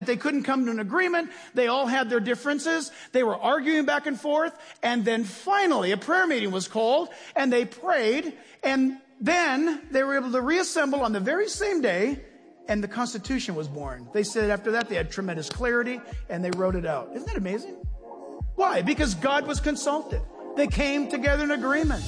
They couldn't come to an agreement. They all had their differences. They were arguing back and forth. And then finally a prayer meeting was called and they prayed. And then they were able to reassemble on the very same day and the Constitution was born. They said after that they had tremendous clarity and they wrote it out. Isn't that amazing? Why? Because God was consulted. They came together in agreement.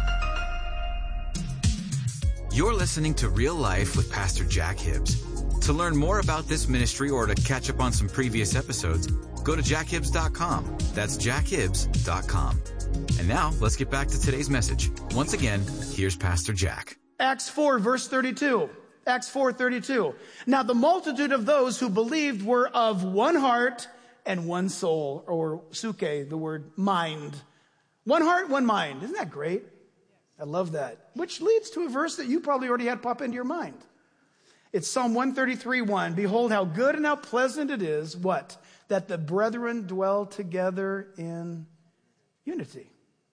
You're listening to Real Life with Pastor Jack Hibbs. To learn more about this ministry or to catch up on some previous episodes, go to jackhibbs.com. That's jackhibbs.com. And now, let's get back to today's message. Once again, here's Pastor Jack. Acts 4, verse 32. Acts 4:32. Now the multitude of those who believed were of one heart and one soul, or suke, the word mind. One heart, one mind. Isn't that great? I love that. Which leads to a verse that you probably already had pop into your mind. It's Psalm 133:1. Behold, how good and how pleasant it is, what? That the brethren dwell together in unity.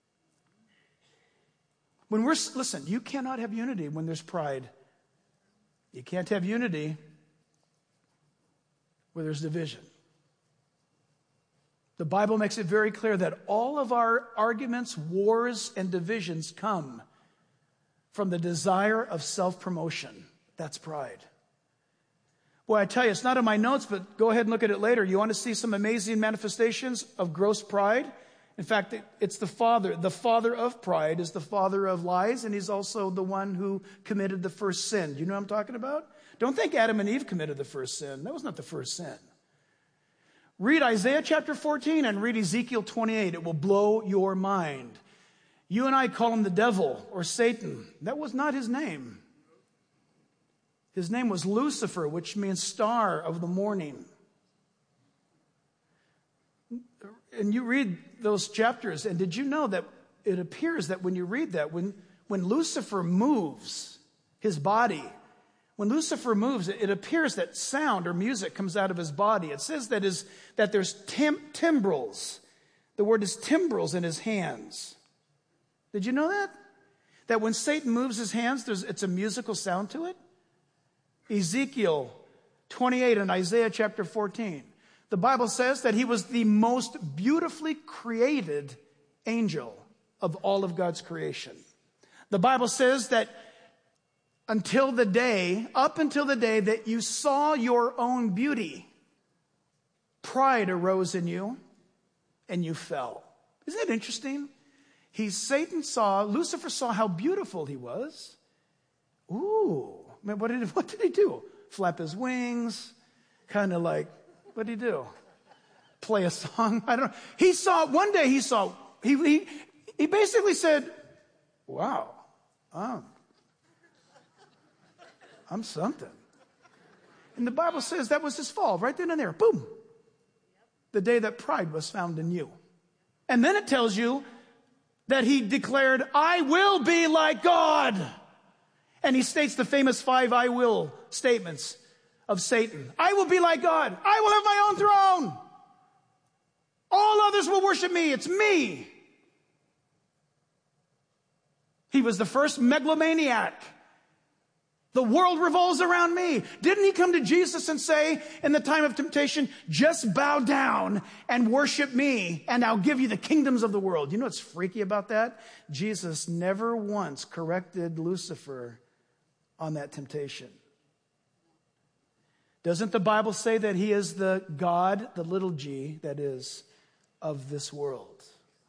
Listen, you cannot have unity when there's pride. You can't have unity where there's division. The Bible makes it very clear that all of our arguments, wars, and divisions come from the desire of self-promotion. That's pride. Boy, I tell you, it's not in my notes, but go ahead and look at it later. You want to see some amazing manifestations of gross pride? In fact, it's the father. The father of pride is the father of lies, and he's also the one who committed the first sin. Do you know what I'm talking about? Don't think Adam and Eve committed the first sin. That was not the first sin. Read Isaiah chapter 14 and read Ezekiel 28. It will blow your mind. You and I call him the devil or Satan. That was not his name. His name was Lucifer, which means star of the morning. And you read those chapters, and did you know that it appears that when you read that, when Lucifer moves his body, when Lucifer moves, it appears that sound or music comes out of his body. It says that there's timbrels. The word is timbrels in his hands. Did you know that? That when Satan moves his hands, it's a musical sound to it? Ezekiel 28 and Isaiah chapter 14. The Bible says that he was the most beautifully created angel of all of God's creation. The Bible says that up until the day that you saw your own beauty, pride arose in you and you fell. Isn't that interesting? Lucifer saw how beautiful he was. Ooh, man, what did he do? Flap his wings, kind of like, what did he do? Play a song? I don't know. He basically said, wow, I'm something. And the Bible says that was his fall, right then and there. Boom. The day that pride was found in you. And then it tells you that he declared, I will be like God. And he states the famous 5 I will statements of Satan. I will be like God. I will have my own throne. All others will worship me. It's me. He was the first megalomaniac. The world revolves around me. Didn't he come to Jesus and say in the time of temptation, just bow down and worship me and I'll give you the kingdoms of the world? You know what's freaky about that? Jesus never once corrected Lucifer on that temptation. Doesn't the Bible say that he is the God, the little g, that is, of this world?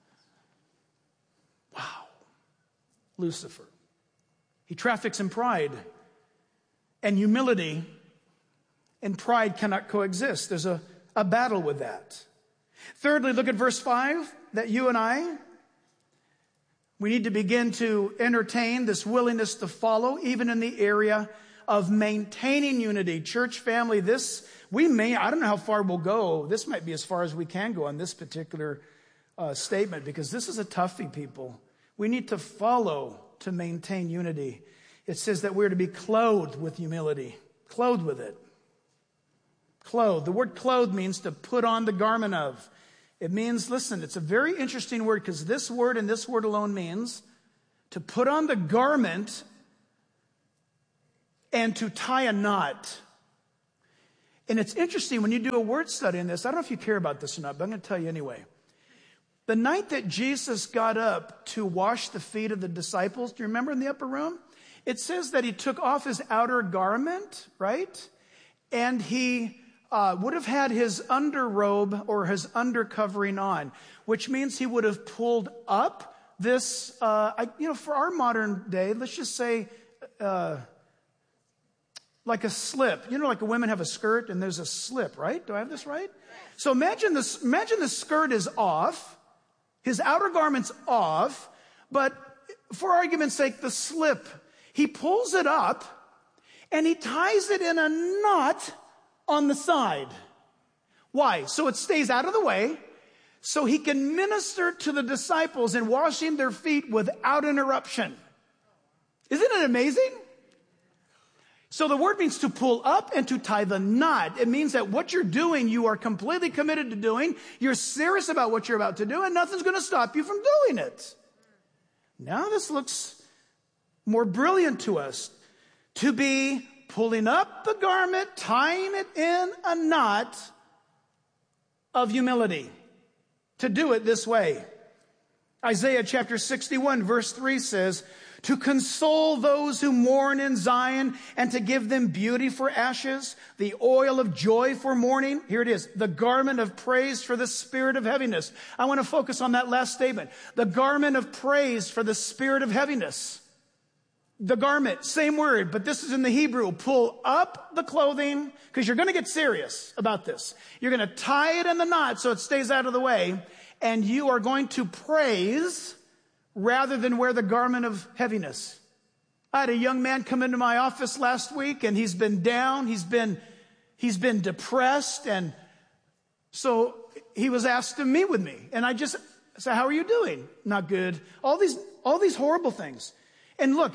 Wow. Lucifer. He traffics in pride and humility, and pride cannot coexist. There's a battle with that. Thirdly, look at verse 5, that you and we need to begin to entertain this willingness to follow, even in the area of maintaining unity. Church family, I don't know how far we'll go. This might be as far as we can go on this particular statement, because this is a toughie, people. We need to follow to maintain unity. It says that we're to be clothed with humility. Clothed with it. Clothed. The word clothed means to put on the garment of. It means, listen, it's a very interesting word, because this word and this word alone means to put on the garment and to tie a knot. And it's interesting when you do a word study in this. I don't know if you care about this or not, but I'm going to tell you anyway. The night that Jesus got up to wash the feet of the disciples, do you remember in the upper room? It says that he took off his outer garment, right? And he would have had his underrobe or his undercovering on, which means he would have pulled up this, for our modern day, let's just say, like a slip. You know, like women have a skirt and there's a slip, right? Do I have this right? So imagine this. Imagine the skirt is off, his outer garment's off, but for argument's sake, the slip. He pulls it up and he ties it in a knot on the side. Why? So it stays out of the way, so he can minister to the disciples in washing their feet without interruption. Isn't it amazing? So the word means to pull up and to tie the knot. It means that what you're doing, you are completely committed to doing. You're serious about what you're about to do, and nothing's going to stop you from doing it. Now this looks more brilliant to us. To be pulling up the garment, tying it in a knot of humility. To do it this way. Isaiah chapter 61 verse 3 says, to console those who mourn in Zion and to give them beauty for ashes, the oil of joy for mourning. Here it is, the garment of praise for the spirit of heaviness. I want to focus on that last statement. The garment of praise for the spirit of heaviness. The garment, same word, but this is in the Hebrew. Pull up the clothing, because you're going to get serious about this. You're going to tie it in the knot so it stays out of the way, and you are going to praise rather than wear the garment of heaviness. I had a young man come into my office last week, and he's been down, he's been depressed, and so he was asked to meet with me. And I just said, how are you doing? Not good. All these horrible things. And look,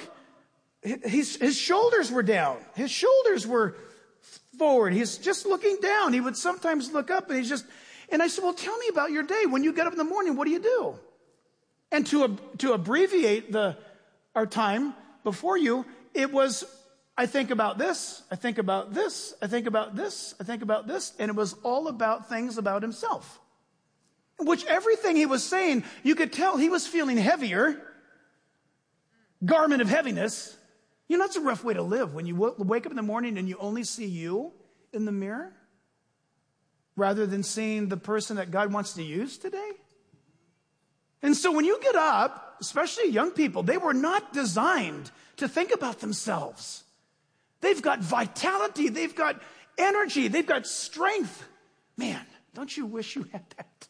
his shoulders were down. His shoulders were forward. He's just looking down. He would sometimes look up, and and I said, well, tell me about your day. When you get up in the morning, what do you do? And to abbreviate our time before you, it was, I think about this, I think about this, I think about this, I think about this, and it was all about things about himself. Which everything he was saying, you could tell he was feeling heavier, garment of heaviness. You know, that's a rough way to live when you wake up in the morning and you only see you in the mirror rather than seeing the person that God wants to use today. And so when you get up, especially young people, they were not designed to think about themselves. They've got vitality, they've got energy, they've got strength. Man, don't you wish you had that?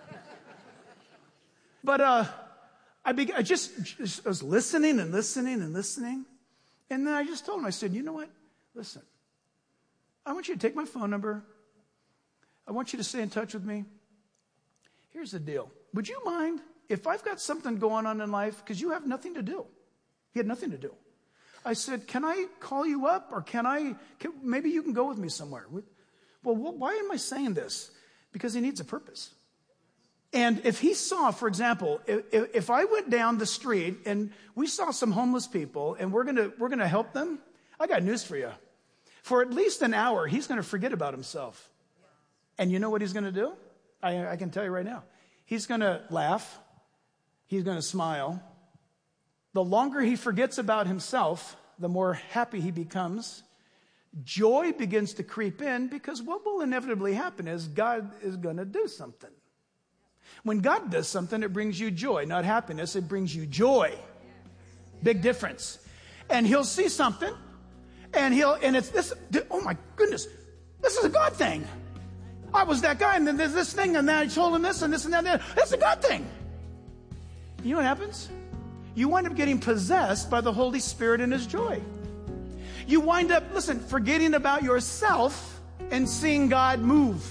But I was listening and listening and listening. And then I just told him, I said, you know what? Listen, I want you to take my phone number. I want you to stay in touch with me. Here's the deal. Would you mind if I've got something going on in life, because you have nothing to do? He had nothing to do. I said, can I call you up, or maybe you can go with me somewhere? Well, why am I saying this? Because he needs a purpose. And if he saw, for example, if I went down the street and we saw some homeless people and we're going to help them, I got news for you. For at least an hour, he's going to forget about himself. And you know what he's going to do? I can tell you right now. He's going to laugh. He's going to smile. The longer he forgets about himself, the more happy he becomes. Joy begins to creep in, because what will inevitably happen is God is going to do something. When God does something, it brings you joy, not happiness. It brings you joy. Big difference. And he'll see something, and it's this. Oh my goodness, this is a God thing. I was that guy, and then there's this thing, and then I told him this and this and that. That's a God thing. You know what happens? You wind up getting possessed by the Holy Spirit and His joy. You wind up, forgetting about yourself and seeing God move.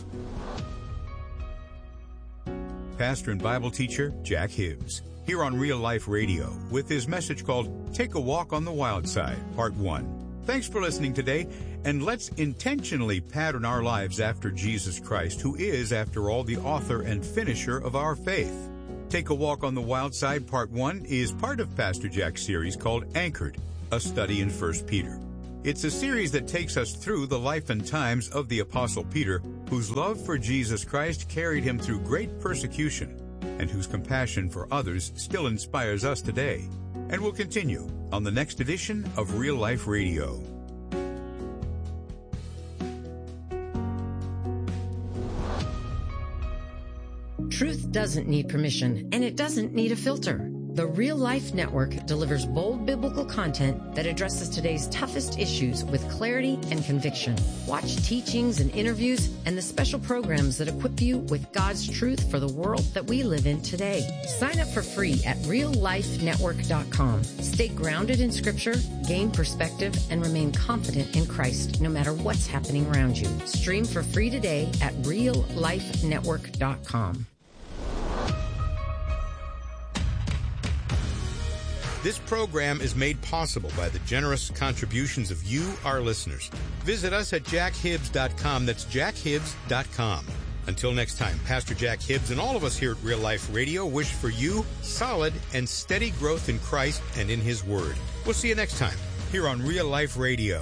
Pastor and Bible teacher Jack Hibbs, here on Real Life Radio, with his message called Take a Walk on the Wild Side, Part 1. Thanks for listening today, and let's intentionally pattern our lives after Jesus Christ, who is, after all, the author and finisher of our faith. Take a Walk on the Wild Side, Part 1 is part of Pastor Jack's series called Anchored, a study in 1 Peter. It's a series that takes us through the life and times of the Apostle Peter, whose love for Jesus Christ carried him through great persecution, and whose compassion for others still inspires us today. And will continue on the next edition of Real Life Radio. Truth doesn't need permission, and it doesn't need a filter. The Real Life Network delivers bold biblical content that addresses today's toughest issues with clarity and conviction. Watch teachings and interviews and the special programs that equip you with God's truth for the world that we live in today. Sign up for free at reallifenetwork.com. Stay grounded in Scripture, gain perspective, and remain confident in Christ no matter what's happening around you. Stream for free today at reallifenetwork.com. This program is made possible by the generous contributions of you, our listeners. Visit us at jackhibbs.com. That's jackhibbs.com. Until next time, Pastor Jack Hibbs and all of us here at Real Life Radio wish for you solid and steady growth in Christ and in His Word. We'll see you next time here on Real Life Radio.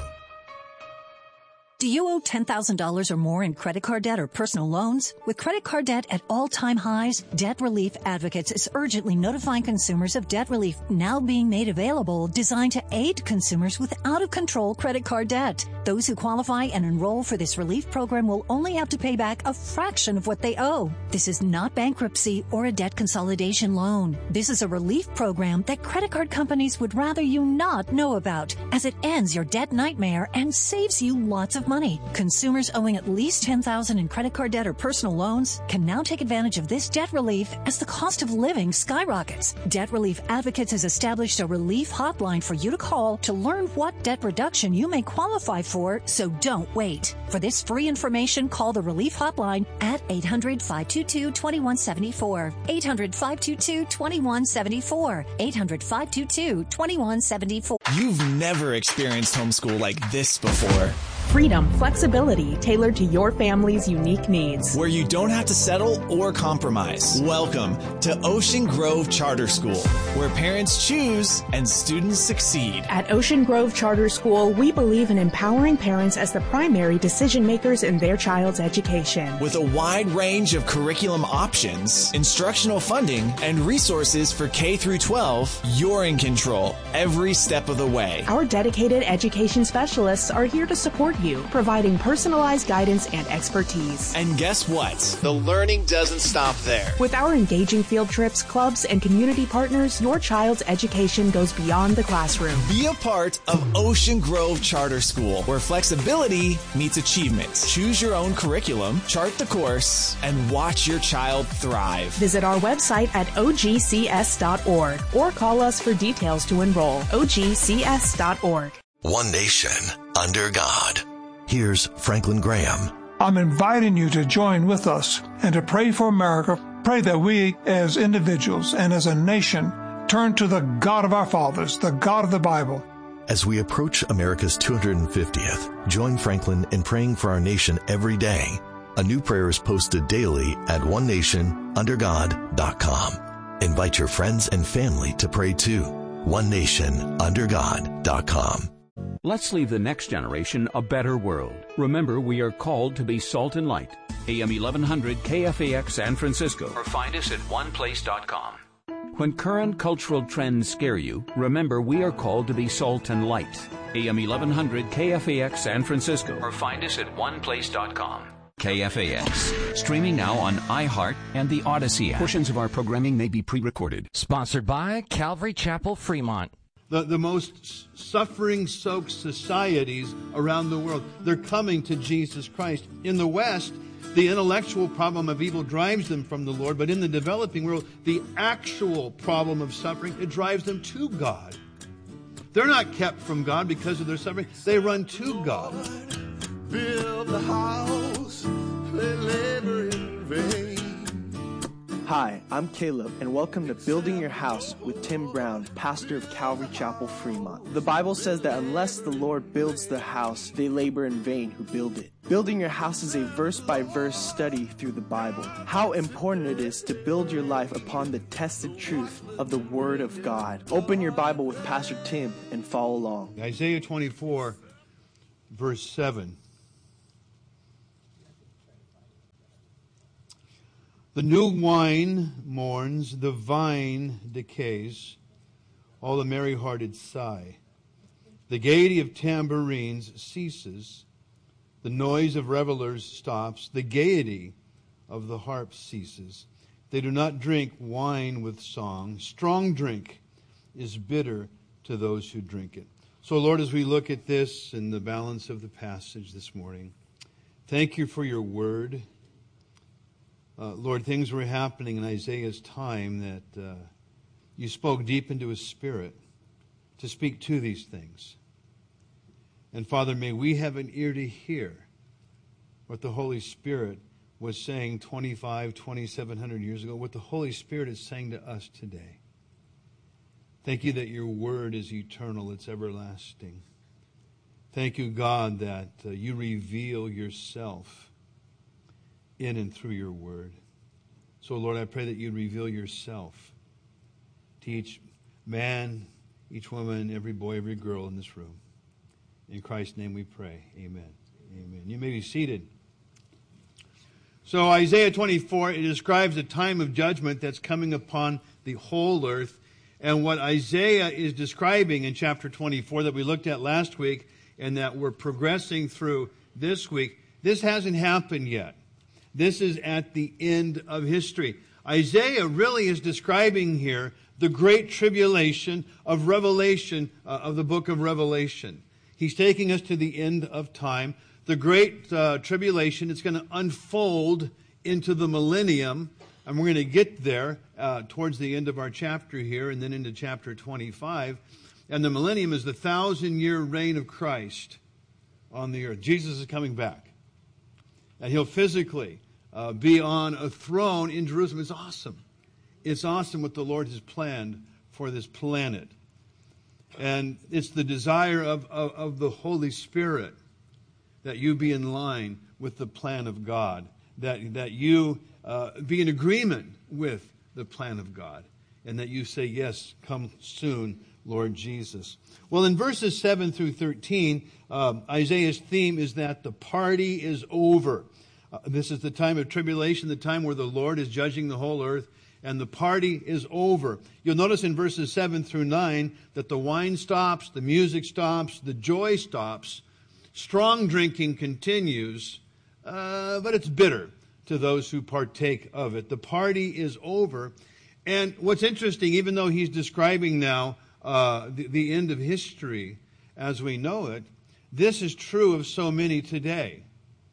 Do you owe $10,000 or more in credit card debt or personal loans? With credit card debt at all-time highs, Debt Relief Advocates is urgently notifying consumers of debt relief now being made available, designed to aid consumers with out-of-control credit card debt. Those who qualify and enroll for this relief program will only have to pay back a fraction of what they owe. This is not bankruptcy or a debt consolidation loan. This is a relief program that credit card companies would rather you not know about, as it ends your debt nightmare and saves you lots of money. Consumers owing at least $10,000 in credit card debt or personal loans can now take advantage of this debt relief as the cost of living skyrockets. Debt Relief Advocates has established a relief hotline for you to call to learn what debt reduction you may qualify for, so don't wait. For this free information, call the relief hotline at 800-522-2174. 800-522-2174. 800-522-2174. You've never experienced homeschool like this before. Freedom, flexibility tailored to your family's unique needs. Where you don't have to settle or compromise. Welcome to Ocean Grove Charter School, where parents choose and students succeed. At Ocean Grove Charter School, we believe in empowering parents as the primary decision makers in their child's education. With a wide range of curriculum options, instructional funding, and resources for K through 12, you're in control every step of the way. Our dedicated education specialists are here to support you, providing personalized guidance and expertise. And guess what? The learning doesn't stop there. With our engaging field trips, clubs, and community partners, your child's education goes beyond the classroom. Be a part of Ocean Grove Charter School, where flexibility meets achievement. Choose your own curriculum, chart the course, and watch your child thrive. Visit our website at ogcs.org or call us for details to enroll. ogcs.org. One nation under God. Here's Franklin Graham. I'm inviting you to join with us and to pray for America. Pray that we as individuals and as a nation turn to the God of our fathers, the God of the Bible. As we approach America's 250th, join Franklin in praying for our nation every day. A new prayer is posted daily at onenationundergod.com. Invite your friends and family to pray too. onenationundergod.com. Let's leave the next generation a better world. Remember, we are called to be salt and light. AM 1100 KFAX San Francisco. Or find us at oneplace.com. When current cultural trends scare you, remember we are called to be salt and light. AM 1100 KFAX San Francisco. Or find us at oneplace.com. KFAX. Streaming now on iHeart and the Odyssey app. Portions of our programming may be pre-recorded. Sponsored by Calvary Chapel, Fremont. The most suffering-soaked societies around the world, they're coming to Jesus Christ. In the West, the intellectual problem of evil drives them from the Lord, but in the developing world, the actual problem of suffering, it drives them to God. They're not kept from God because of their suffering. They run to God. Build the house, they labor in vain. Hi, I'm Caleb, and welcome to Building Your House with Tim Brown, pastor of Calvary Chapel, Fremont. The Bible says that unless the Lord builds the house, they labor in vain who build it. Building your house is a verse-by-verse study through the Bible. How important it is to build your life upon the tested truth of the Word of God. Open your Bible with Pastor Tim and follow along. Isaiah 24 verse 7. The new wine mourns, the vine decays, all the merry-hearted sigh. The gaiety of tambourines ceases, the noise of revelers stops, the gaiety of the harp ceases. They do not drink wine with song. Strong drink is bitter to those who drink it. So, Lord, as we look at this and the balance of the passage this morning, thank you for your word. Lord, things were happening in Isaiah's time that you spoke deep into his spirit to speak to these things. And Father, may we have an ear to hear what the Holy Spirit was saying 2,700 years ago, what the Holy Spirit is saying to us today. Thank you that your word is eternal, it's everlasting. Thank you, God, that you reveal yourself in and through your word. So, Lord, I pray that you'd reveal yourself to each man, each woman, every boy, every girl in this room. In Christ's name we pray. Amen. Amen. You may be seated. So Isaiah 24, it describes a time of judgment that's coming upon the whole earth. And what Isaiah is describing in chapter 24 that we looked at last week and that we're progressing through this week, this hasn't happened yet. This is at the end of history. Isaiah really is describing here the great tribulation of Revelation, of the book of Revelation. He's taking us to the end of time. The great tribulation is going to unfold into the millennium, and we're going to get there towards the end of our chapter here and then into chapter 25. And the millennium is the 1,000-year reign of Christ on the earth. Jesus is coming back. And he'll physically be on a throne in Jerusalem. It's awesome. It's awesome what the Lord has planned for this planet. And it's the desire of the Holy Spirit that you be in line with the plan of God, that you be in agreement with the plan of God, and that you say, yes, come soon, Lord Jesus. Well, in verses 7 through 13, Isaiah's theme is that the party is over. This is the time of tribulation, the time where the Lord is judging the whole earth, and the party is over. You'll notice in verses 7 through 9 that the wine stops, the music stops, the joy stops. Strong drinking continues, but it's bitter to those who partake of it. The party is over. And what's interesting, even though he's describing now the end of history as we know it, this is true of so many today.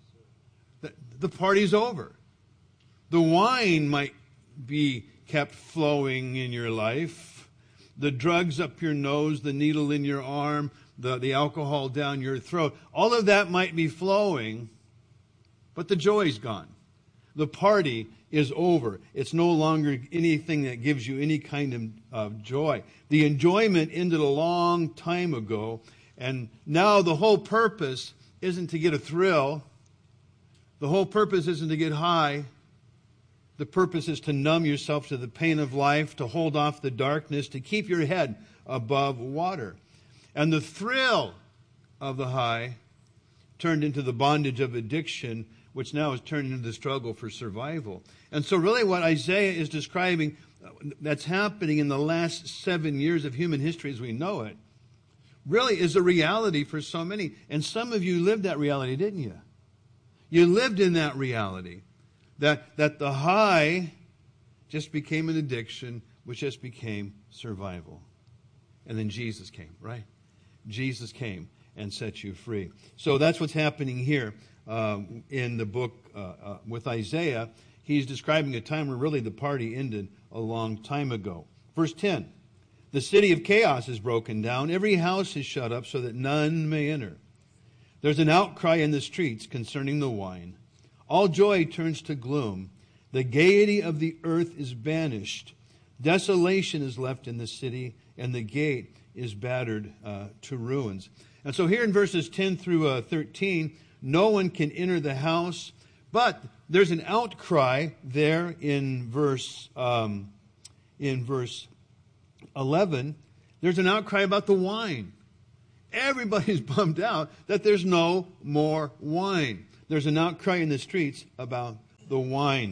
The party's over. The wine might be kept flowing in your life. The drugs up your nose, the needle in your arm, the alcohol down your throat, all of that might be flowing, but the joy's gone. The party is over. It's no longer anything that gives you any kind of joy. The enjoyment ended a long time ago, and now the whole purpose isn't to get a thrill. The whole purpose isn't to get high. The purpose is to numb yourself to the pain of life, to hold off the darkness, to keep your head above water. And the thrill of the high turned into the bondage of addiction, which now is turned into the struggle for survival. And so really what Isaiah is describing that's happening in the last 7 years of human history as we know it, really is a reality for so many. And some of you lived that reality, didn't you? You lived in that reality. That the high just became an addiction, which just became survival. And then Jesus came, right? Jesus came and set you free. So that's what's happening here in the book with Isaiah. He's describing a time where really the party ended a long time ago. Verse 10, the city of chaos is broken down. Every house is shut up so that none may enter. There's an outcry in the streets concerning the wine. All joy turns to gloom. The gaiety of the earth is banished. Desolation is left in the city, and the gate is battered to ruins. And so here in verses 10 through 13, no one can enter the house, but there's an outcry there in verse 11. There's an outcry about the wine. everybody's bummed out that there's no more wine. There's an outcry in the streets about the wine.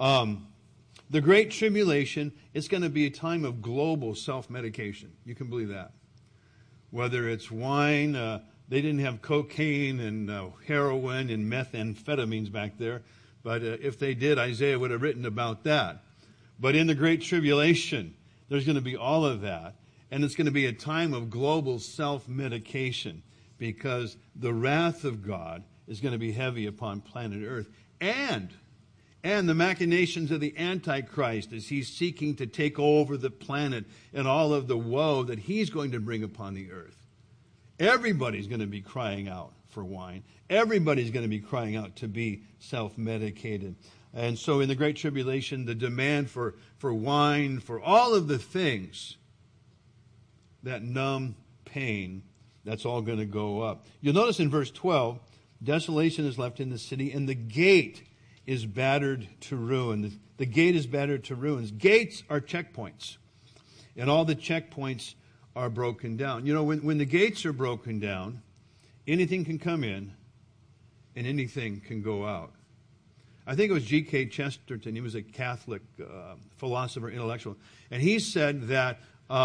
The Great Tribulation is going to be a time of global self-medication. You can believe that. Whether it's wine, they didn't have cocaine and heroin and methamphetamines back there. But if they did, Isaiah would have written about that. But in the Great Tribulation, there's going to be all of that. And it's going to be a time of global self-medication because the wrath of God is going to be heavy upon planet Earth. And the machinations of the Antichrist as he's seeking to take over the planet and all of the woe that he's going to bring upon the earth. Everybody's going to be crying out for wine. Everybody's going to be crying out to be self-medicated. And so in the Great Tribulation, the demand for wine, for all of the things that numb pain, that's all going to go up. You'll notice in verse 12, desolation is left in the city, and the gate is battered to ruin. The gate is battered to ruins. Gates are checkpoints, and all the checkpoints are broken down. You know, when the gates are broken down, anything can come in, and anything can go out. I think it was G.K. Chesterton. He was a Catholic philosopher, intellectual, and he said that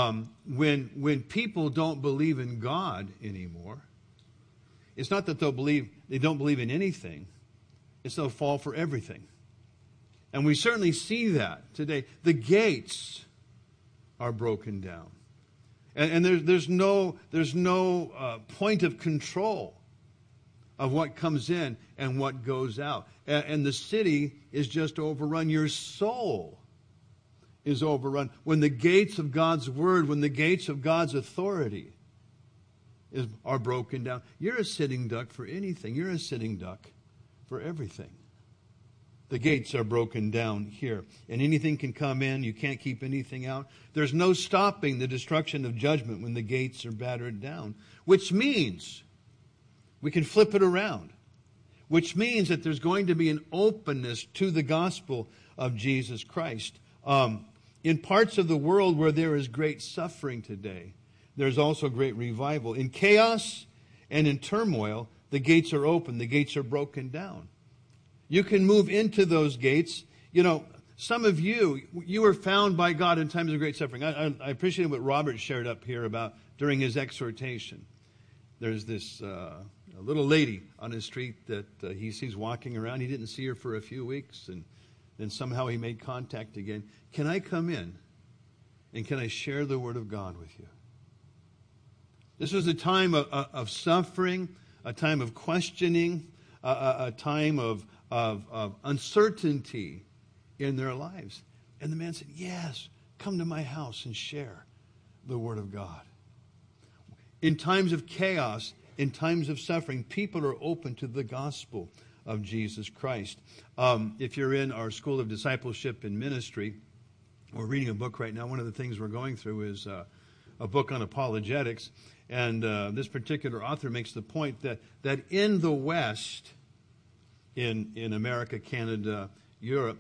when people don't believe in God anymore, it's not that they don't believe in anything. It's they'll fall for everything. And we certainly see that today. The gates are broken down. And there's no point of control of what comes in and what goes out. And the city is just overrun. Your soul is overrun. When the gates of God's word, when the gates of God's authority are broken down, you're a sitting duck for anything. You're a sitting duck for everything. The gates are broken down here. And anything can come in. You can't keep anything out. There's no stopping the destruction of judgment when the gates are battered down. Which means we can flip it around. Which means that there's going to be an openness to the gospel of Jesus Christ. In parts of the world where there is great suffering today, there's also great revival. In chaos and in turmoil, the gates are open. The gates are broken down. You can move into those gates. You know, some of you were found by God in times of great suffering. I appreciate what Robert shared up here about during his exhortation. There's this a little lady on his street that he sees walking around. He didn't see her for a few weeks, and then somehow he made contact again. Can I come in, and can I share the Word of God with you? This was a time of suffering, a time of questioning, a time of uncertainty in their lives. And the man said, yes, come to my house and share the Word of God. In times of chaos, in times of suffering, people are open to the gospel of Jesus Christ. If you're in our School of Discipleship and Ministry, we're reading a book right now. One of the things we're going through is a book on apologetics. And this particular author makes the point that in the West, in America, Canada, Europe,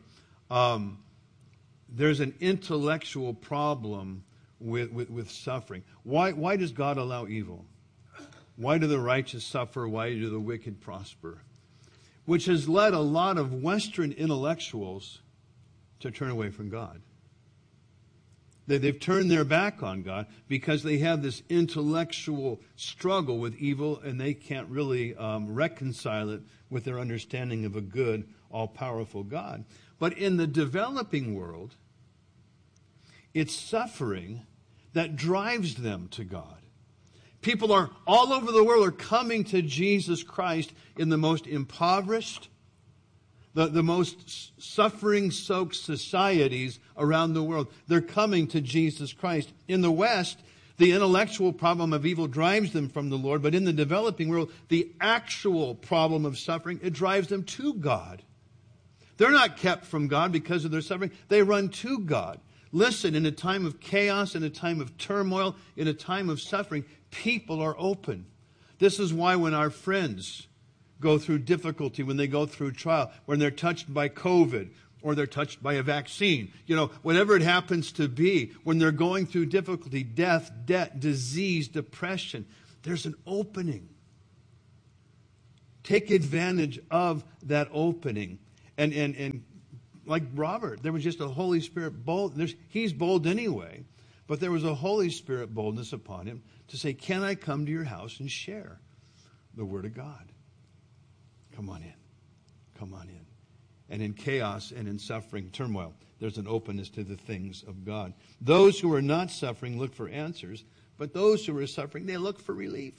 there's an intellectual problem with suffering. Why does God allow evil? Why do the righteous suffer? Why do the wicked prosper? Which has led a lot of Western intellectuals to turn away from God. They've turned their back on God because they have this intellectual struggle with evil, and they can't really reconcile it with their understanding of a good, all-powerful God. But in the developing world, it's suffering that drives them to God. People are all over the world are coming to Jesus Christ in the most impoverished, the most suffering-soaked societies around the world. They're coming to Jesus Christ. In the West, the intellectual problem of evil drives them from the Lord, but in the developing world, the actual problem of suffering, it drives them to God. They're not kept from God because of their suffering. They run to God. Listen, in a time of chaos, in a time of turmoil, in a time of suffering, people are open. This is why when our friends go through difficulty, when they go through trial, when they're touched by COVID, or they're touched by a vaccine, whatever it happens to be, when they're going through difficulty, death, debt, disease, depression, There's an opening. Take advantage of that opening. And like Robert, there was just a Holy Spirit bold. He's bold anyway, but there was a Holy Spirit boldness upon him to say, can I come to your house and share the Word of God? Come on in. Come on in. And in chaos and in suffering, turmoil, there's an openness to the things of God. Those who are not suffering look for answers, but those who are suffering, they look for relief.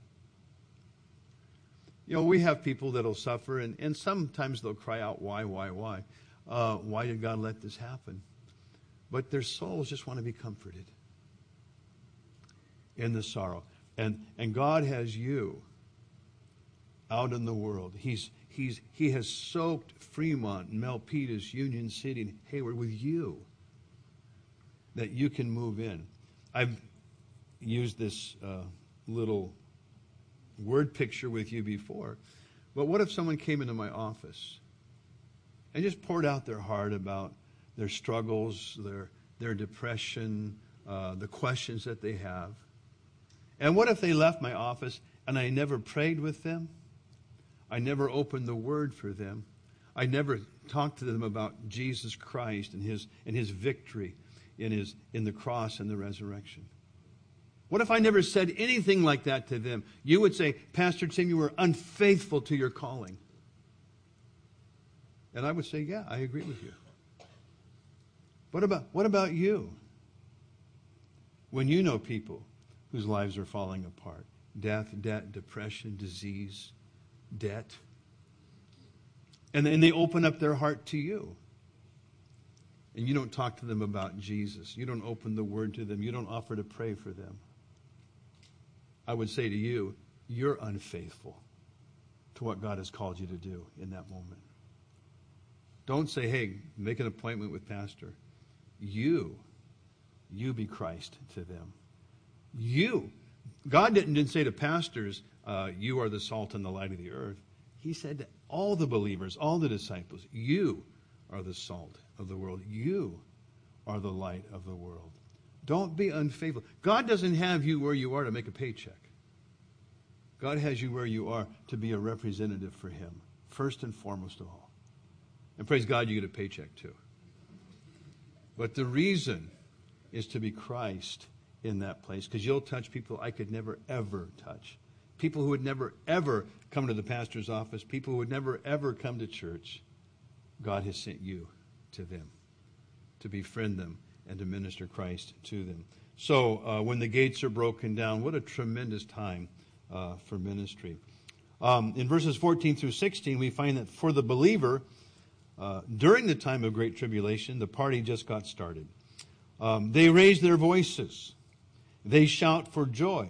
You know, we have people that'll suffer, and sometimes they'll cry out, why? Why did God let this happen? But their souls just want to be comforted in the sorrow. And God has you out in the world. He has soaked Fremont, Milpitas, Union City, and Hayward with you, that you can move in. I've used this little word picture with you before, but what if someone came into my office and just poured out their heart about their struggles, their depression, the questions that they have? And what if they left my office and I never prayed with them? I never opened the Word for them. I never talked to them about Jesus Christ and his victory in the cross and the resurrection. What if I never said anything like that to them? You would say, Pastor Tim, you were unfaithful to your calling. And I would say, yeah, I agree with you. What about you? When you know people whose lives are falling apart, death, debt, depression, disease, debt, and they open up their heart to you, and you don't talk to them about Jesus, you don't open the Word to them, you don't offer to pray for them, I would say to you, you're unfaithful to what God has called you to do in that moment. Don't say, hey, make an appointment with Pastor. You be Christ to them. God didn't say to pastors, you are the salt and the light of the earth. He said to all the believers, all the disciples, you are the salt of the world. You are the light of the world. Don't be unfaithful. God doesn't have you where you are to make a paycheck. God has you where you are to be a representative for Him, first and foremost of all. And praise God, you get a paycheck too. But the reason is to be Christ in that place, because you'll touch people I could never, ever touch. People who would never, ever come to the pastor's office, people who would never, ever come to church. God has sent you to them to befriend them and to minister Christ to them. So when the gates are broken down, what a tremendous time for ministry. In verses 14 through 16, we find that for the believer, during the time of great tribulation, the party just got started. They raise their voices. They shout for joy.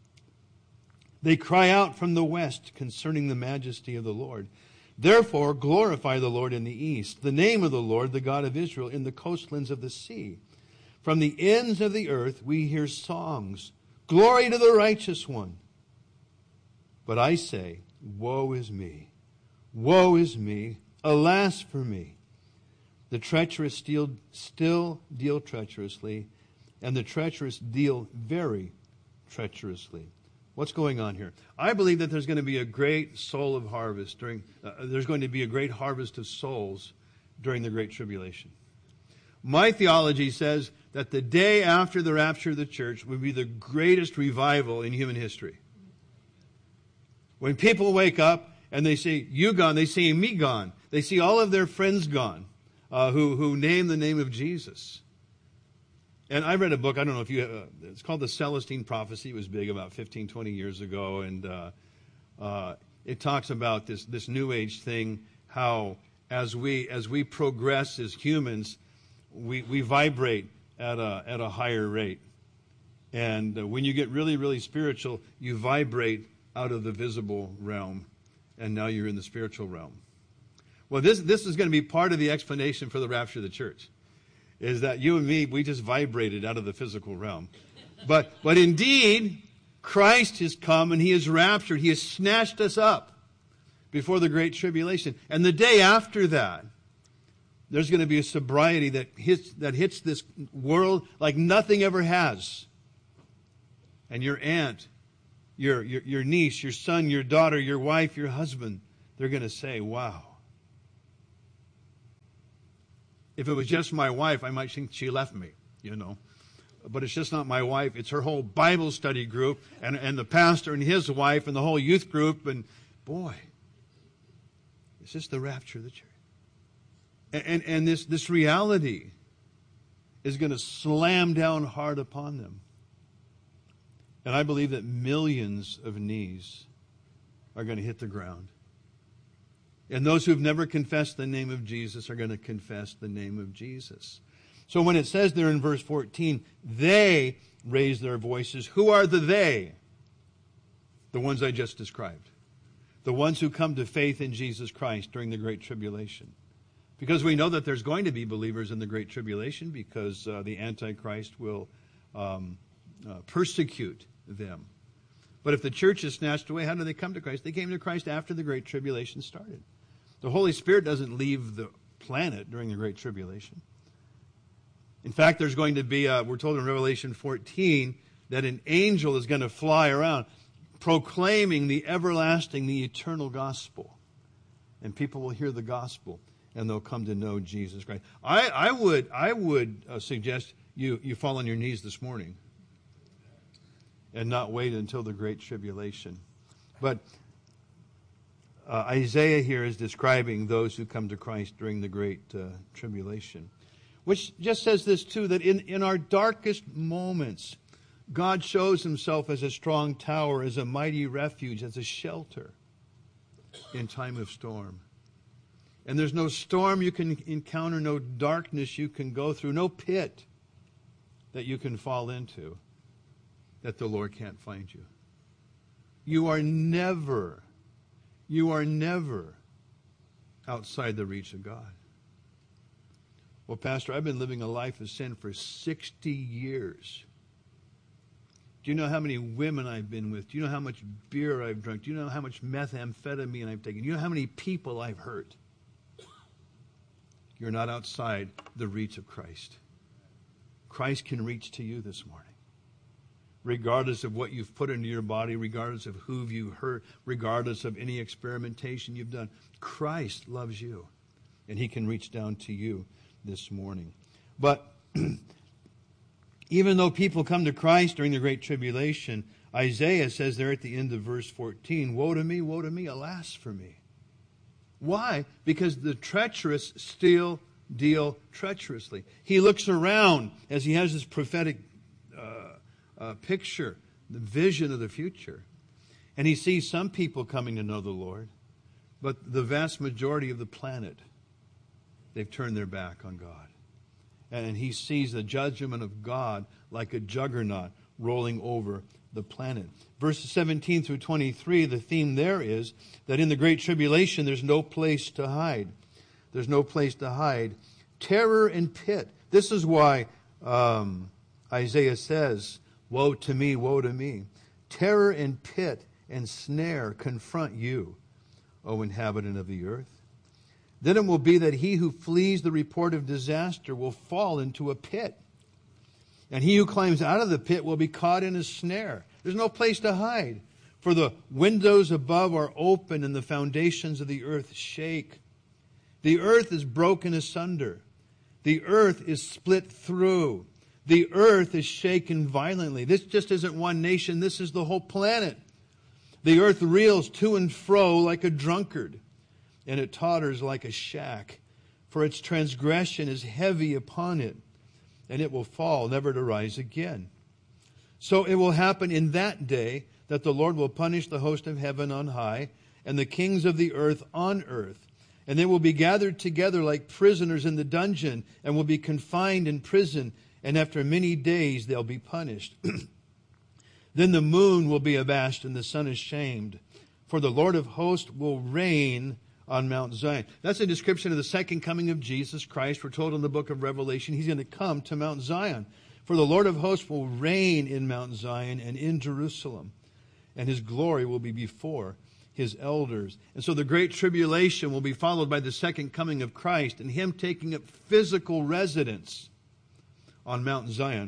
They cry out from the west concerning the majesty of the Lord. Therefore, glorify the Lord in the east, the name of the Lord, the God of Israel, in the coastlands of the sea. From the ends of the earth we hear songs. Glory to the righteous one. But I say, woe is me. Woe is me. Alas for me. The treacherous still deal treacherously, and the treacherous deal very treacherously. What's going on here? I believe that there's going to be a great soul of harvest there's going to be a great harvest of souls during the Great Tribulation. My theology says that the day after the rapture of the church will be the greatest revival in human history. When people wake up and they see you gone, they see me gone. They see all of their friends gone who name the name of Jesus. And I read a book, I don't know if you, it's called The Celestine Prophecy. It was big about 15, 20 years ago. And it talks about this New Age thing, how as we progress as humans, we vibrate at a higher rate. And when you get really, really spiritual, you vibrate out of the visible realm. And now you're in the spiritual realm. Well, this is going to be part of the explanation for the rapture of the church. Is that you and me, we just vibrated out of the physical realm. But indeed, Christ has come and He has raptured. He has snatched us up before the Great Tribulation. And the day after that, there's going to be a sobriety that hits this world like nothing ever has. And your aunt your niece, your son, your daughter, your wife, your husband, they're going to say, wow. If it was just my wife, I might think she left me, But it's just not my wife. It's her whole Bible study group and the pastor and his wife and the whole youth group. And boy, it's just the rapture of the church. And this reality is going to slam down hard upon them. And I believe that millions of knees are going to hit the ground. And those who have never confessed the name of Jesus are going to confess the name of Jesus. So when it says there in verse 14, they raise their voices, who are the they? The ones I just described. The ones who come to faith in Jesus Christ during the Great Tribulation. Because we know that there's going to be believers in the Great Tribulation because the Antichrist will persecute them. But if the church is snatched away, how do they come to Christ? They came to Christ after the Great Tribulation started. The Holy Spirit doesn't leave the planet during the Great Tribulation. In fact, there's going to be, we're told in Revelation 14, that an angel is going to fly around proclaiming the everlasting, the eternal gospel. And people will hear the gospel and they'll come to know Jesus Christ. I would suggest you fall on your knees this morning and not wait until the Great Tribulation. But Isaiah here is describing those who come to Christ during the Great Tribulation. Which just says this too, that in our darkest moments, God shows himself as a strong tower, as a mighty refuge, as a shelter in time of storm. And there's no storm you can encounter, no darkness you can go through, no pit that you can fall into that the Lord can't find you. You are never outside the reach of God. Well, Pastor, I've been living a life of sin for 60 years. Do you know how many women I've been with? Do you know how much beer I've drunk? Do you know how much methamphetamine I've taken? Do you know how many people I've hurt? You're not outside the reach of Christ. Christ can reach to you this morning. Regardless of what you've put into your body, regardless of who you've hurt, regardless of any experimentation you've done, Christ loves you. And he can reach down to you this morning. But even though people come to Christ during the Great Tribulation, Isaiah says there at the end of verse 14, woe to me, alas for me. Why? Because the treacherous still deal treacherously. He looks around as he has this prophetic picture, the vision of the future. And he sees some people coming to know the Lord, but the vast majority of the planet, they've turned their back on God. And he sees the judgment of God like a juggernaut rolling over the planet. Verses 17 through 23, the theme there is that in the Great Tribulation, there's no place to hide. There's no place to hide. Terror and pit. This is why Isaiah says, woe to me, woe to me. Terror and pit and snare confront you, O inhabitant of the earth. Then it will be that he who flees the report of disaster will fall into a pit. And he who climbs out of the pit will be caught in a snare. There's no place to hide. For the windows above are open and the foundations of the earth shake. The earth is broken asunder. The earth is split through. The earth is shaken violently. This just isn't one nation. This is the whole planet. The earth reels to and fro like a drunkard, and it totters like a shack. For its transgression is heavy upon it, and it will fall, never to rise again. So it will happen in that day that the Lord will punish the host of heaven on high, and the kings of the earth on earth. And they will be gathered together like prisoners in the dungeon, and will be confined in prison, and after many days they'll be punished. Then the moon will be abashed, and the sun ashamed. For the Lord of hosts will reign on Mount Zion. That's a description of the second coming of Jesus Christ. We're told in the book of Revelation, he's going to come to Mount Zion. For the Lord of hosts will reign in Mount Zion and in Jerusalem, and his glory will be before his elders. And so the Great Tribulation will be followed by the second coming of Christ and him taking up physical residence on Mount Zion.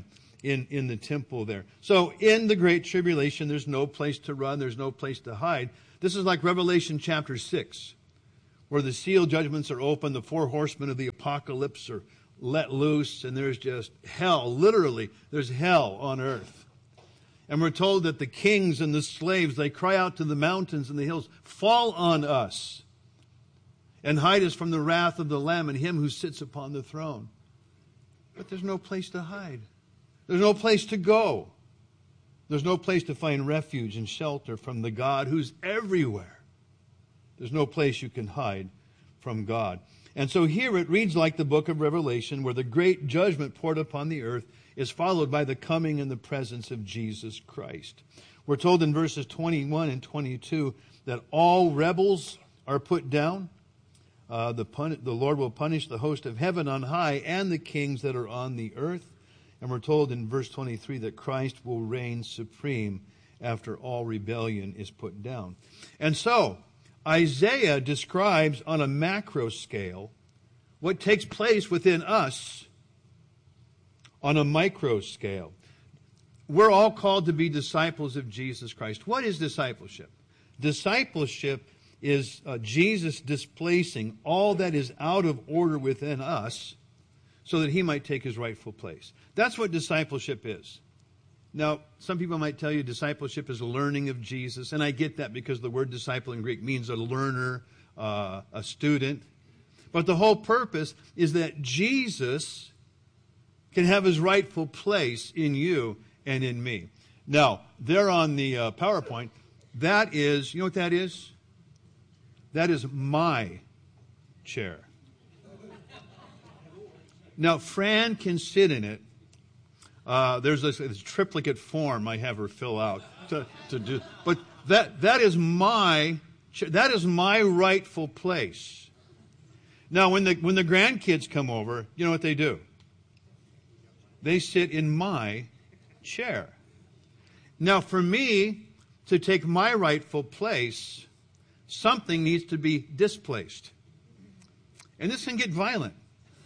in the temple there. So in the Great Tribulation, there's no place to run. There's no place to hide. This is like Revelation chapter 6, where the seal judgments are open. The four horsemen of the apocalypse are let loose, and there's just hell. Literally, there's hell on earth. And we're told that the kings and the slaves, they cry out to the mountains and the hills, fall on us and hide us from the wrath of the Lamb and him who sits upon the throne. But there's no place to hide. There's no place to go. There's no place to find refuge and shelter from the God who's everywhere. There's no place you can hide from God. And so here it reads like the book of Revelation, where the great judgment poured upon the earth is followed by the coming and the presence of Jesus Christ. We're told in verses 21 and 22 that all rebels are put down. The Lord will punish the host of heaven on high and the kings that are on the earth. And we're told in verse 23 that Christ will reign supreme after all rebellion is put down. And so, Isaiah describes on a macro scale what takes place within us on a micro scale. We're all called to be disciples of Jesus Christ. What is discipleship? Discipleship is Jesus displacing all that is out of order within us so that he might take his rightful place. That's what discipleship is. Now, some people might tell you discipleship is a learning of Jesus, and I get that because the word disciple in Greek means a learner, a student. But the whole purpose is that Jesus can have his rightful place in you and in me. Now, there on the PowerPoint, that is, you know what that is? That is my chair. Now, Fran can sit in it. There's this triplicate form I have her fill out to do. But that is my rightful place. Now, when the grandkids come over, you know what they do? They sit in my chair. Now, for me to take my rightful place, something needs to be displaced. And this can get violent.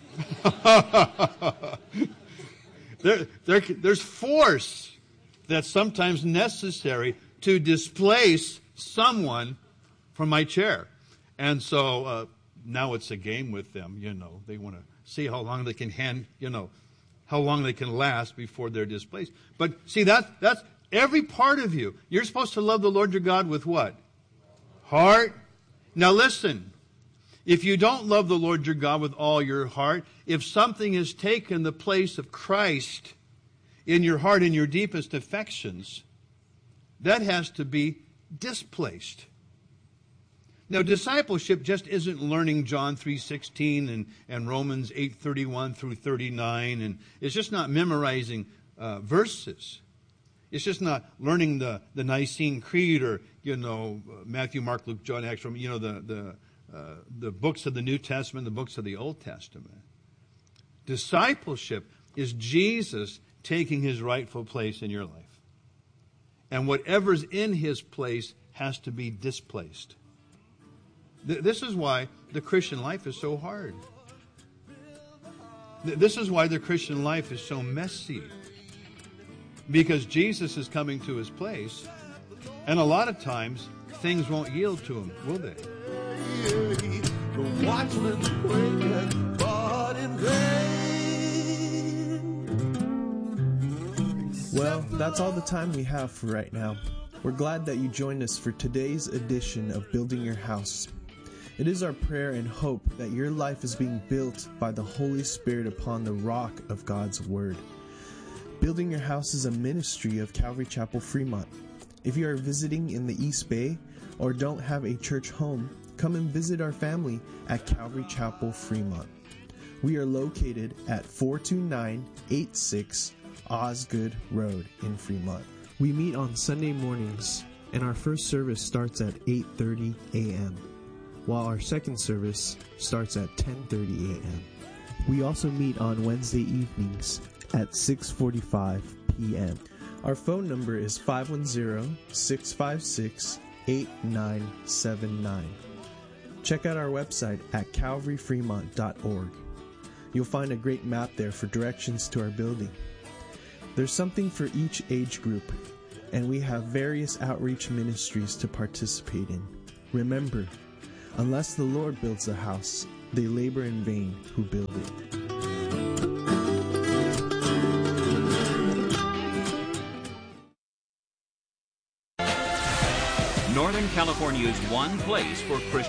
There's force that's sometimes necessary to displace someone from my chair. And so now it's a game with them, you know. They want to see how long they can how long they can last before they're displaced. But see, that's every part of you. You're supposed to love the Lord your God with what? Heart. Now listen. If you don't love the Lord your God with all your heart, if something has taken the place of Christ in your heart, in your deepest affections, that has to be displaced. Now, discipleship just isn't learning John 3:16 and Romans 8:31 through 39, and it's just not memorizing verses. It's just not learning the Nicene Creed or, Matthew, Mark, Luke, John, Acts, the books of the New Testament, the books of the Old Testament. Discipleship is Jesus taking his rightful place in your life. And whatever's in his place has to be displaced. This is why the Christian life is so hard. This is why the Christian life is so messy. Because Jesus is coming to his place, and a lot of times things won't yield to him, will they? Well, that's all the time we have for right now. We're glad that you joined us for today's edition of Building Your House. It is our prayer and hope that your life is being built by the Holy Spirit upon the rock of God's Word. Building Your House is a ministry of Calvary Chapel Fremont. If you are visiting in the East Bay or don't have a church home, come and visit our family at Calvary Chapel Fremont. We are located at 42986 Osgood Road in Fremont. We meet on Sunday mornings, and our first service starts at 8:30 a.m., while our second service starts at 10:30 a.m. We also meet on Wednesday evenings at 6:45 p.m. Our phone number is 510-656-8979. Check out our website at calvaryfremont.org. You'll find a great map there for directions to our building. There's something for each age group, and we have various outreach ministries to participate in. Remember, unless the Lord builds the house, they labor in vain who build it. Northern California's one place for Christian